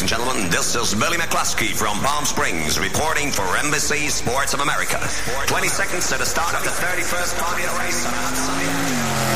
and gentlemen. This is Billy McCluskey from Palm Springs reporting for NBC Sports of America. 20 seconds to the start of the 31st Formula race on a hot sunny day.